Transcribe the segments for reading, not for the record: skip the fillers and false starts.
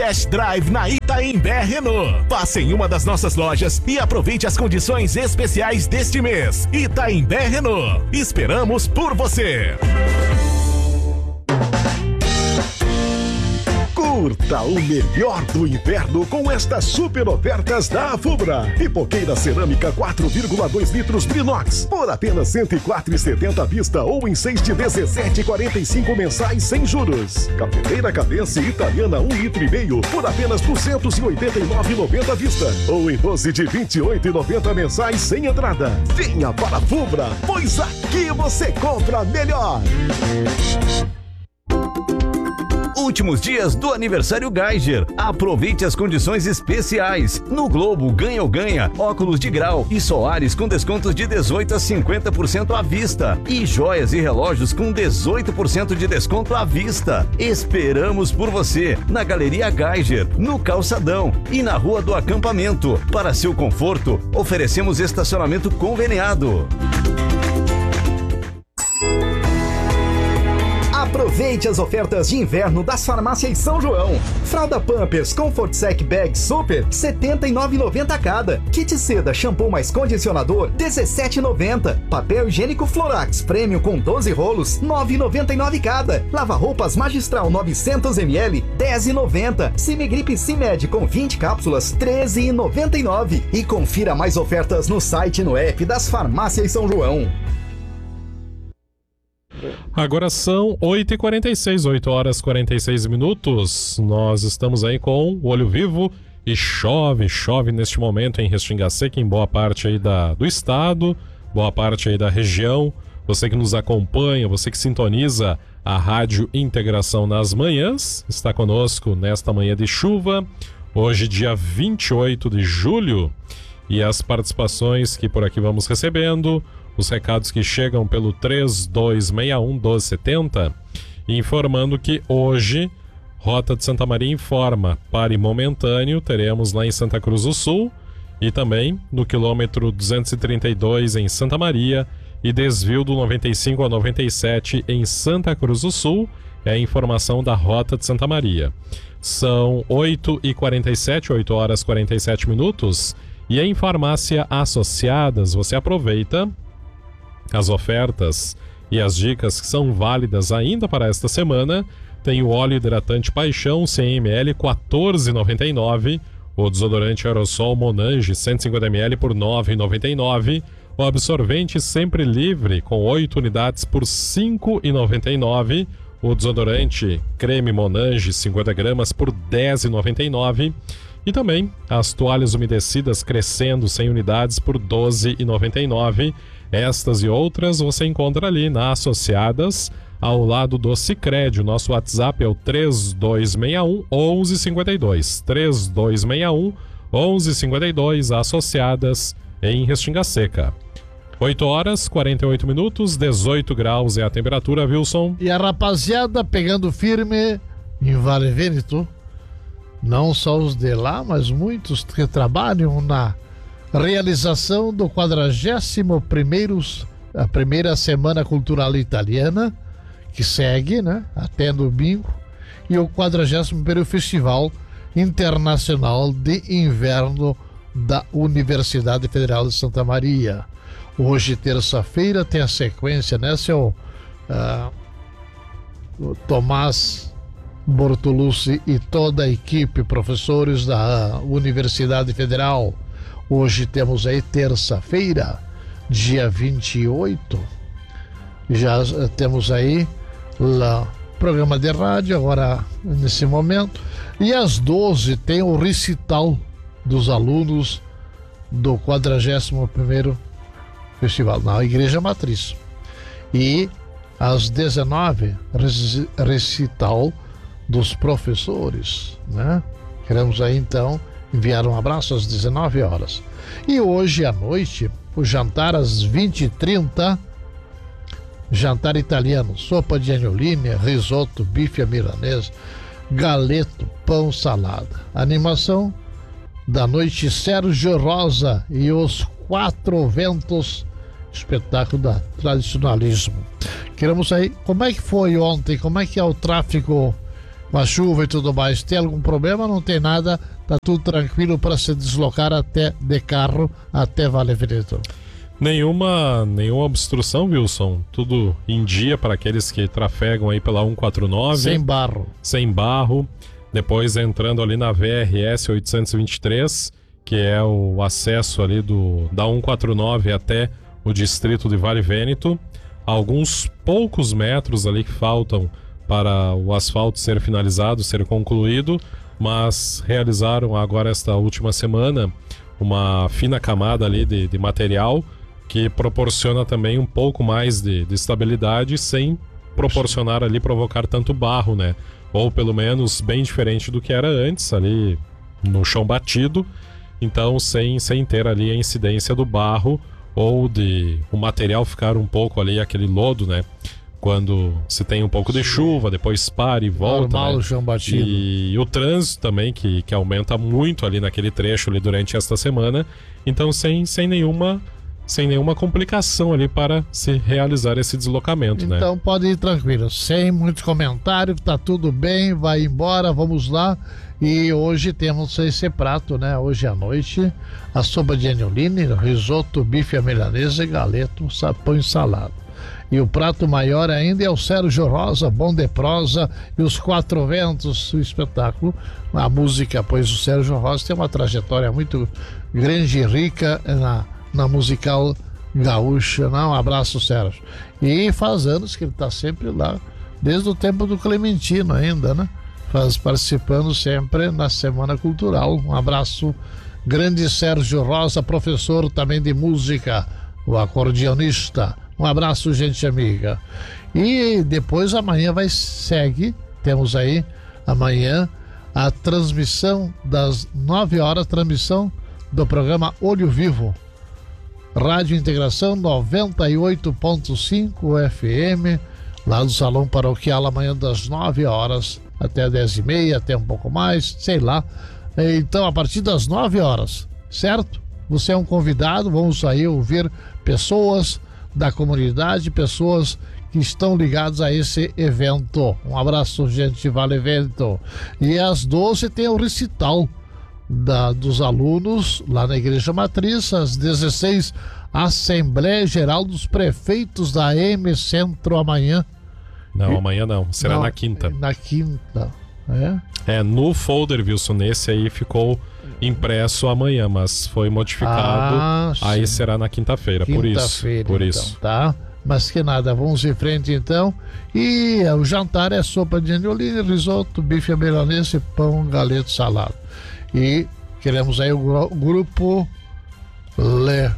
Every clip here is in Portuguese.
Test Drive na Itaimbé Renault. Passe em uma das nossas lojas e aproveite as condições especiais deste mês. Itaimbé Renault. Esperamos por você. Curta o melhor do inverno com estas super ofertas da Fubra. Pipoqueira cerâmica 4,2 litros Brinox por apenas R$ 104,70 à vista ou em 6 de 17,45 mensais sem juros. Cafeteira Cadence italiana 1,5 litro por apenas R$ 289,90 à vista ou em 12 de 28,90 mensais sem entrada. Venha para a Fubra, pois aqui você compra melhor. Últimos dias do aniversário Geiger. Aproveite as condições especiais. No Globo, ganha ou ganha, óculos de grau e Soares com descontos de 18% a 50% à vista. E joias e relógios com 18% de desconto à vista. Esperamos por você na Galeria Geiger, no Calçadão e na Rua do Acampamento. Para seu conforto, oferecemos estacionamento conveniado. Aproveite as ofertas de inverno das farmácias São João. Fralda Pampers Comfort Sec Bag Super, R$ 79,90 cada. Kit seda shampoo mais condicionador, R$ 17,90. Papel higiênico Florax Premium com 12 rolos, R$ 9,99 cada. Lava-roupas Magistral 900 ml, R$ 10,90. Cimegripe Cimed com 20 cápsulas, R$ 13,99. E confira mais ofertas no site e no app das farmácias São João. Agora são 8h46, 8 horas 46 minutos. Nós estamos aí com o Olho Vivo e chove neste momento em Restinga Seca, em boa parte aí do estado, boa parte aí da região. Você que nos acompanha, você que sintoniza a Rádio Integração nas manhãs, está conosco nesta manhã de chuva, hoje dia 28 de julho. E as participações que por aqui vamos recebendo, os recados que chegam pelo 3261-1270, informando que hoje, Rota de Santa Maria informa, pare momentâneo, teremos lá em Santa Cruz do Sul e também no quilômetro 232 em Santa Maria e desvio do 95 a 97 em Santa Cruz do Sul, é a informação da Rota de Santa Maria. São 8h47, 8 horas 47 minutos, e em Farmácia Associadas você aproveita as ofertas e as dicas que são válidas ainda para esta semana. Tem o óleo hidratante Paixão 100 ml, R$ 14,99. O desodorante aerossol Monange 150 ml por R$ 9,99. O absorvente Sempre Livre com 8 unidades por R$ 5,99. O desodorante creme Monange 50 gramas por R$ 10,99. E também as toalhas umedecidas Crescendo 100 unidades por R$ 12,99. Estas e outras você encontra ali na Associadas, ao lado do Sicredi. O nosso WhatsApp é o 3261-1152. 3261-1152, Associadas em Restinga Seca. 8 horas 48 minutos, 18 graus é a temperatura, Wilson. E a rapaziada pegando firme em Vale Vêneto. Não só os de lá, mas muitos que trabalham na realização do 41º, a primeira Semana Cultural Italiana, que segue, né, até domingo, e o 41º Festival Internacional de Inverno da Universidade Federal de Santa Maria. Hoje, terça-feira, tem a sequência, né, seu Tomás Bortolucci e toda a equipe, professores da Universidade Federal. Hoje temos aí terça-feira, dia 28. Já temos aí o programa de rádio, agora nesse momento. E às 12 tem o recital dos alunos do 41º Festival na Igreja Matriz. E às 19, recital dos professores, né? Queremos aí então enviar um abraço às 19 horas. E hoje à noite, o jantar às 20h30, jantar italiano, sopa de agnoline, risoto, bife à milanesa, galeto, pão, salada. Animação da noite Sérgio Rosa e os Quatro Ventos, espetáculo da tradicionalismo. Queremos aí, como é que foi ontem, como é que é o tráfego com a chuva e tudo mais. Tem algum problema? Não tem nada, tá tudo tranquilo para se deslocar até de carro até Vale Veneto. Nenhuma obstrução, Wilson. Tudo em dia para aqueles que trafegam aí pela 149. Sem barro. Depois entrando ali na VRS 823, que é o acesso ali da 149 até o distrito de Vale Veneto. Alguns poucos metros ali que faltam para o asfalto ser finalizado, ser concluído, mas realizaram agora esta última semana uma fina camada ali de material que proporciona também um pouco mais de estabilidade sem proporcionar ali, provocar tanto barro, né? Ou pelo menos bem diferente do que era antes ali no chão batido, então sem ter ali a incidência do barro ou de o material ficar um pouco ali aquele lodo, né? Quando se tem um pouco de chuva, depois para e volta. Normal, né? O chão batido. E o trânsito também, que aumenta muito ali naquele trecho ali durante esta semana. Então sem nenhuma complicação ali para se realizar esse deslocamento, né? Então pode ir tranquilo, sem muito comentário, tá tudo bem, vai embora, vamos lá. E hoje temos esse prato, né? Hoje à noite, a sopa de agnoline, risoto, bife à milanesa e galeto, pão salado. E o prato maior ainda é o Sérgio Rosa, Bom de Prosa e os Quatro Ventos, o espetáculo. A música, pois o Sérgio Rosa tem uma trajetória muito grande e rica na musical gaúcha. Um abraço, Sérgio. E faz anos que ele está sempre lá, desde o tempo do Clementino ainda, né? Participando sempre na Semana Cultural. Um abraço grande, Sérgio Rosa, professor também de música, o acordeonista. Um abraço, gente amiga. E depois amanhã segue, temos aí amanhã a transmissão das 9 horas, transmissão do programa Olho Vivo. Rádio Integração 98.5 FM, lá do Salão Paroquial, amanhã das 9 horas até 10h30, até um pouco mais, sei lá. Então, a partir das 9 horas, certo? Você é um convidado, vamos aí ouvir pessoas da comunidade, pessoas que estão ligadas a esse evento. Um abraço, gente, Vale Veneto. E às 12 tem o recital dos alunos lá na Igreja Matriz. Às 16, Assembleia Geral dos Prefeitos da M Centro amanhã. Não, amanhã não, será na quinta. Na quinta, no folder, Wilson, nesse aí ficou impresso amanhã, mas foi modificado, aí será na quinta-feira, por isso. Então, tá? Mas que nada, vamos em frente então. E o jantar é sopa de agnoline, risoto, bife à milanesa e pão, galeto, salado. E queremos aí o grupo Le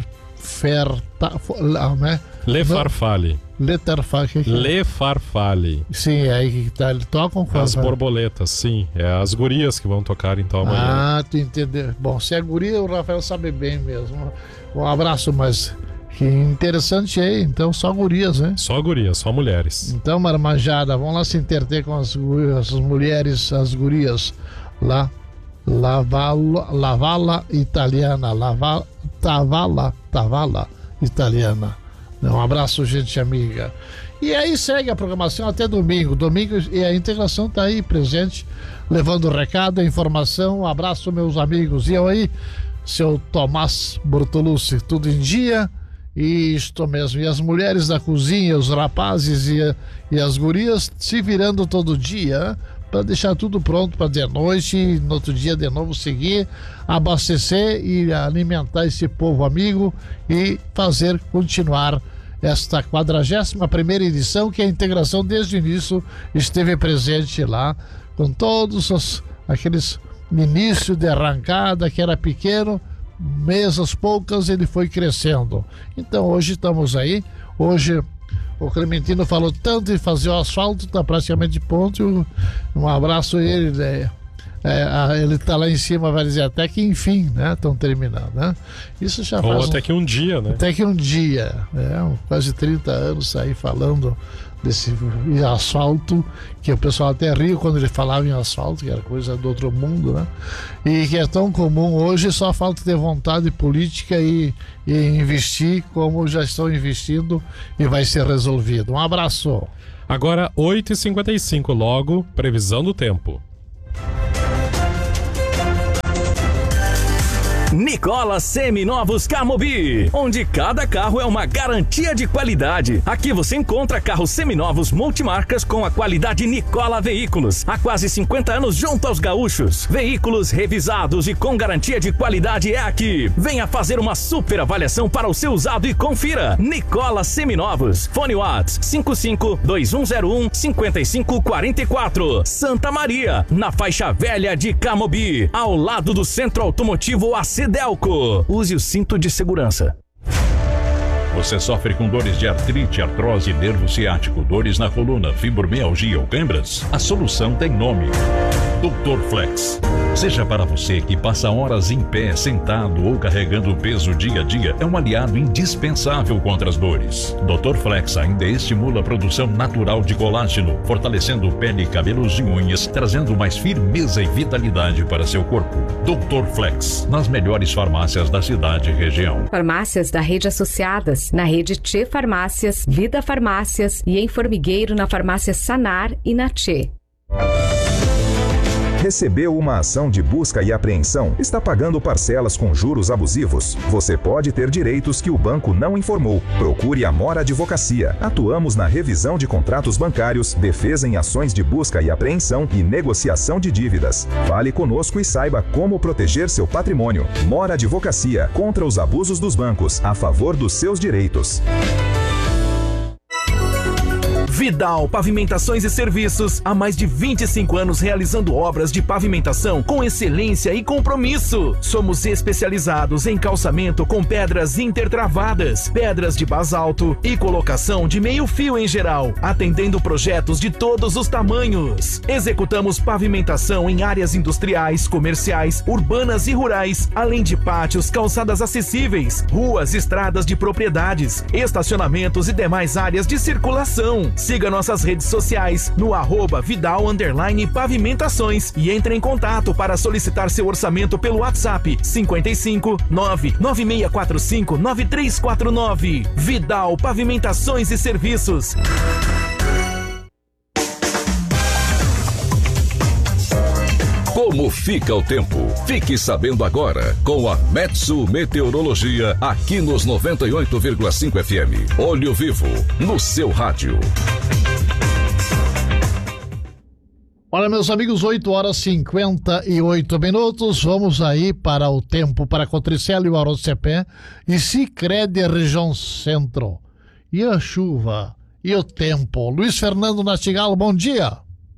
Farfalle. Le Farfalle. Sim, é aí que tá, ele toca com as borboletas, sim. É as gurias que vão tocar então amanhã. Tu entendeu? Bom, se é guria, o Rafael sabe bem mesmo. Um abraço, mas que interessante aí. Então, só gurias, né? Só gurias, só mulheres. Então, marmanjada, vamos lá se interter com as mulheres, as gurias lá. Lavala Italiana. Tavala Italiana. Um abraço, gente amiga. E aí segue a programação até domingo. Domingo e a integração está aí presente, levando o recado, a informação. Um abraço, meus amigos. E eu aí, seu Tomás Bortolucci, tudo em dia. E isto mesmo. E as mulheres da cozinha, os rapazes e as gurias se virando todo dia, para deixar tudo pronto para de noite e no outro dia de novo seguir, abastecer e alimentar esse povo amigo e fazer continuar esta 41ª edição, que a integração desde o início esteve presente lá, com todos aqueles início de arrancada que era pequeno, mesas poucas, ele foi crescendo. Então hoje estamos aí, hoje o Clementino falou tanto em fazer o asfalto, está praticamente pronto. Um abraço a ele, ele está lá em cima, vai dizer até que enfim, né? Estão terminando, né? Isso já faz. Ou até que um dia, né? Até que um dia, quase 30 anos aí falando desse asfalto, que o pessoal até riu quando ele falava em asfalto, que era coisa do outro mundo, né? E que é tão comum hoje, só falta ter vontade política e investir como já estão investindo e vai ser resolvido. Um abraço. Agora 8h55, logo, previsão do tempo. Nicola Seminovos Camobi, onde cada carro é uma garantia de qualidade. Aqui você encontra carros seminovos multimarcas com a qualidade Nicola Veículos. Há quase 50 anos junto aos gaúchos. Veículos revisados e com garantia de qualidade é aqui. Venha fazer uma super avaliação para o seu usado e confira. Nicola Seminovos. Fone Whats 55-2101-5544. Santa Maria, na faixa velha de Camobi, ao lado do Centro Automotivo AC Delco. Use o cinto de segurança. Você sofre com dores de artrite, artrose, nervo ciático, dores na coluna, fibromialgia ou câimbras? A solução tem nome: Dr. Flex. Seja para você que passa horas em pé, sentado ou carregando peso dia a dia, é um aliado indispensável contra as dores. Dr. Flex ainda estimula a produção natural de colágeno, fortalecendo pele, cabelos e unhas, trazendo mais firmeza e vitalidade para seu corpo. Dr. Flex, nas melhores farmácias da cidade e região. Farmácias da rede Associadas, na rede Tchê Farmácias, Vida Farmácias e em Formigueiro na farmácia Sanar e na Tchê. Recebeu uma ação de busca e apreensão? Está pagando parcelas com juros abusivos? Você pode ter direitos que o banco não informou. Procure a Mora Advocacia. Atuamos na revisão de contratos bancários, defesa em ações de busca e apreensão e negociação de dívidas. Fale conosco e saiba como proteger seu patrimônio. Mora Advocacia, contra os abusos dos bancos, a favor dos seus direitos. Vidal Pavimentações e Serviços, há mais de 25 anos realizando obras de pavimentação com excelência e compromisso. Somos especializados em calçamento com pedras intertravadas, pedras de basalto e colocação de meio fio em geral, atendendo projetos de todos os tamanhos. Executamos pavimentação em áreas industriais, comerciais, urbanas e rurais, além de pátios, calçadas acessíveis, ruas, estradas de propriedades, estacionamentos e demais áreas de circulação. Siga nossas redes sociais no @Vidal_Pavimentações e entre em contato para solicitar seu orçamento pelo WhatsApp 55 99645 9349. Vidal Pavimentações e Serviços. Como fica o tempo? Fique sabendo agora com a Metsu Meteorologia aqui nos 98,5 FM. Olho Vivo, no seu rádio. Olha, meus amigos, 8h58. Vamos aí para o tempo para Cotricelo e o Arocepé e Sicredi região centro. E a chuva e o tempo. Luiz Fernando Nascigalo, bom dia.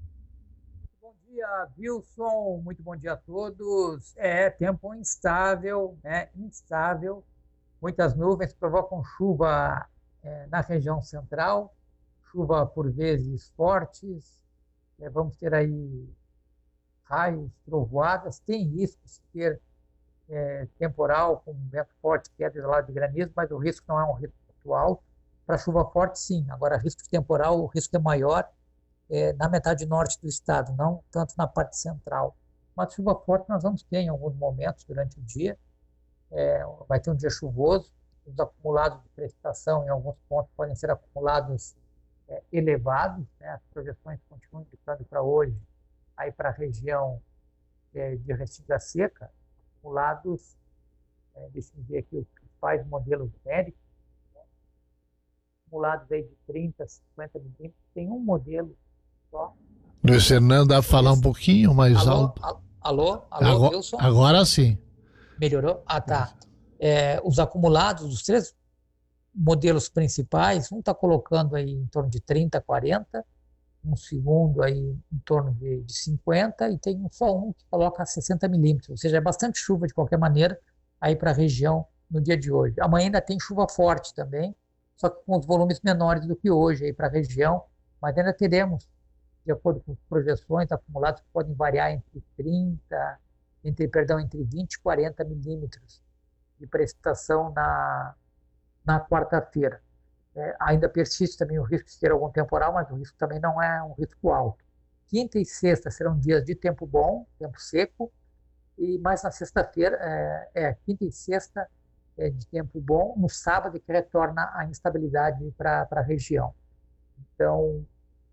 Wilson, muito bom dia a todos. Tempo instável, né? Instável. Muitas nuvens provocam chuva na região central, chuva por vezes fortes. Vamos ter aí raios, trovoadas. Tem risco de ter temporal com vento forte, queda isolada de granizo, mas o risco não é um risco muito alto. Para chuva forte, sim. Agora, risco de temporal, o risco é maior na metade norte do estado, não tanto na parte central. Mas chuva forte nós vamos ter em alguns momentos durante o dia. Vai ter um dia chuvoso, os acumulados de precipitação em alguns pontos podem ser acumulados elevados, né? As projeções continuam indicando para hoje, aí para a região de Restinga Seca, acumulados, deixa eu ver aqui os principais modelos médicos, né? Acumulados aí de 30, 50 milímetros, tem um modelo só. Luiz Fernando, dá para falar um pouquinho mais alto? Alô, agora, Wilson? Agora sim. Melhorou? Ah, tá. Os acumulados, os três modelos principais, um está colocando aí em torno de 30, 40, um segundo aí em torno de 50 e tem só um que coloca 60 milímetros, ou seja, é bastante chuva de qualquer maneira aí para a região no dia de hoje. Amanhã ainda tem chuva forte também, só que com os volumes menores do que hoje aí para a região, mas ainda teremos, de acordo com as projeções, acumulados que podem variar entre 20 e 40 milímetros de precipitação na quarta-feira. Ainda persiste também o risco de ter algum temporal, mas o risco também não é um risco alto. Quinta e sexta serão dias de tempo bom, tempo seco, e mais na sexta-feira, quinta e sexta de tempo bom, no sábado que retorna a instabilidade para a região. Então,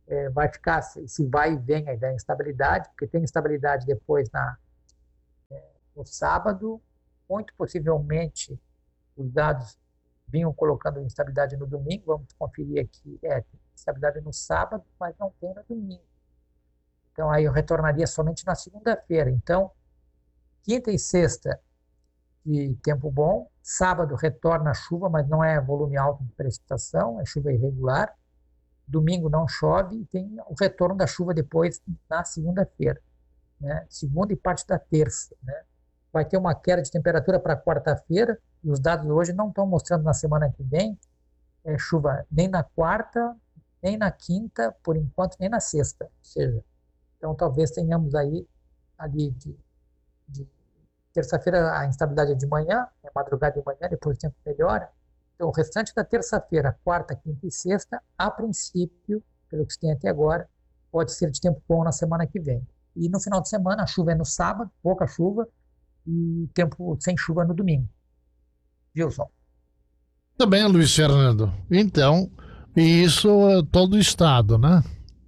vai ficar se vai e vem aí da instabilidade, porque tem instabilidade depois no sábado, muito possivelmente os dados vinham colocando instabilidade no domingo, vamos conferir aqui, tem instabilidade no sábado, mas não tem no domingo. Então aí eu retornaria somente na segunda-feira. Então, quinta e sexta de tempo bom, sábado retorna a chuva, mas não é volume alto de precipitação, é chuva irregular. Domingo não chove e tem o retorno da chuva depois na segunda-feira, né? Segunda e parte da terça, né? Vai ter uma queda de temperatura para quarta-feira e os dados hoje não estão mostrando na semana que vem chuva nem na quarta, nem na quinta, por enquanto, nem na sexta. Ou seja, então talvez tenhamos aí ali de terça-feira a instabilidade é de manhã, madrugada de manhã, depois o tempo melhora. Então, o restante da terça-feira, quarta, quinta e sexta, a princípio, pelo que se tem até agora, pode ser de tempo bom na semana que vem. E no final de semana, a chuva é no sábado, pouca chuva, e tempo sem chuva no domingo. Wilson. Tá bem, Luiz Fernando. Então, isso é todo o estado, né?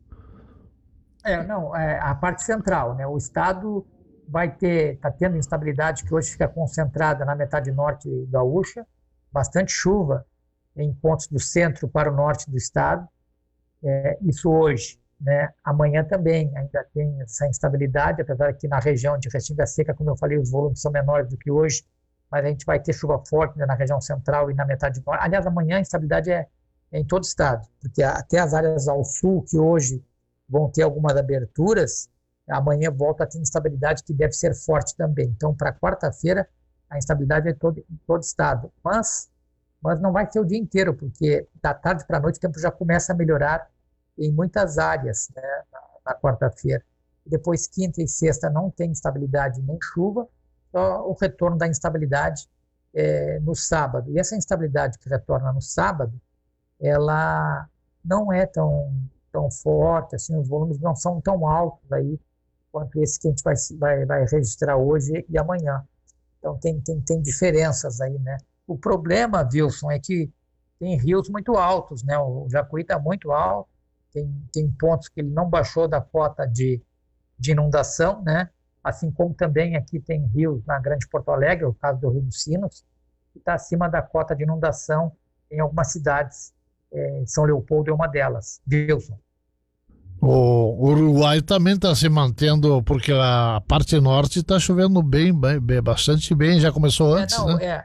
A parte central, né? O estado está tendo instabilidade que hoje fica concentrada na metade norte gaúcha, bastante chuva em pontos do centro para o norte do estado. Isso hoje, né? Amanhã também ainda tem essa instabilidade, apesar que na região de Restinga Seca, como eu falei, os volumes são menores do que hoje, mas a gente vai ter chuva forte, né, na região central e na metade norte. Aliás, amanhã a instabilidade é em todo o estado, porque até as áreas ao sul, que hoje vão ter algumas aberturas, amanhã volta a ter instabilidade que deve ser forte também. Então, para quarta-feira, a instabilidade é em todo o estado. Mas não vai ser o dia inteiro, porque da tarde para a noite o tempo já começa a melhorar em muitas áreas, né, na quarta-feira. Depois, quinta e sexta, não tem instabilidade nem chuva, só o retorno da instabilidade no sábado. E essa instabilidade que retorna no sábado, ela não é tão forte, assim, os volumes não são tão altos aí quanto esse que a gente vai registrar hoje e amanhã. Então tem diferenças aí, né? O problema, Wilson, é que tem rios muito altos, né? O Jacuí está muito alto, tem pontos que ele não baixou da cota de inundação, né? Assim como também aqui tem rios na Grande Porto Alegre, o caso do Rio dos Sinos, que está acima da cota de inundação em algumas cidades. São Leopoldo é uma delas. Wilson. O Uruguai também está se mantendo, porque a parte norte está chovendo bastante bem, já começou antes, né?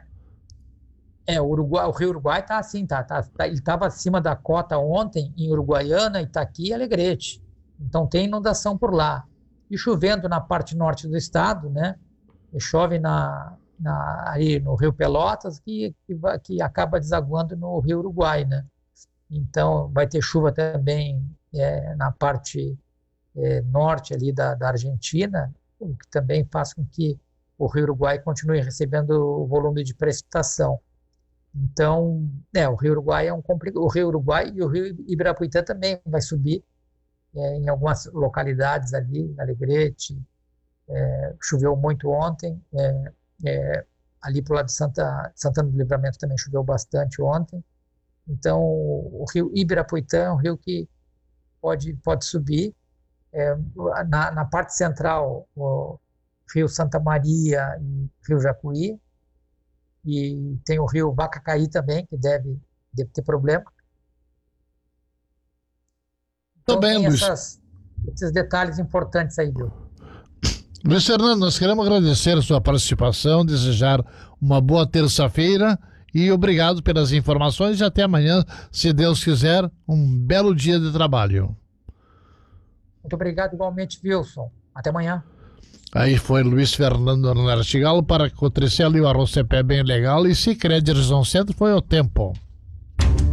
O Rio Uruguai está assim, ele estava acima da cota ontem em Uruguaiana, Itaqui e Alegrete. Então tem inundação por lá. E chovendo na parte norte do estado, né? E chove ali no Rio Pelotas, que acaba desaguando no Rio Uruguai, né? Então vai ter chuva também na parte norte ali da Argentina, o que também faz com que o Rio Uruguai continue recebendo o volume de precipitação. Então, o Rio Uruguai o Rio Uruguai e o Rio Ibirapuitã também vai subir em algumas localidades ali, Alegrete, choveu muito ontem, ali para o lado de Santana do Livramento também choveu bastante ontem. Então, o Rio Ibirapuitã é um rio que pode subir. Na parte central, o Rio Santa Maria e Rio Jacuí, e tem o Rio Vacacaí também, que deve ter problema. Então, tem esses detalhes importantes aí, viu? Luiz Fernando, nós queremos agradecer a sua participação, desejar uma boa terça-feira e obrigado pelas informações e até amanhã, se Deus quiser, um belo dia de trabalho. Muito obrigado igualmente, Wilson. Até amanhã. Aí foi Luiz Fernando Nartigalo para Cotricelo e o Arroz Cepé bem legal e Sicredi Região Centro foi o tempo.